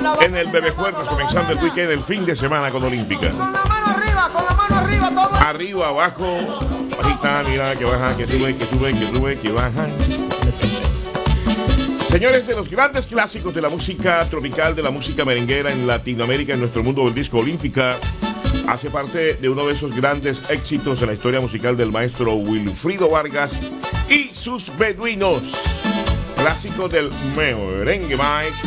en el Bebé Fuertes, comenzando el weekend, el fin de semana con Olímpica. Con la mano arriba todo. Arriba, abajo, bajita, mira, que baja, que sube, que sube, que sube, que baja. Señores, de los grandes clásicos de la música tropical, de la música merenguera en Latinoamérica, en nuestro mundo del disco, Olímpica hace parte de uno de esos grandes éxitos en la historia musical del maestro Wilfrido Vargas y sus beduinos. Clásico del merengue, Mike.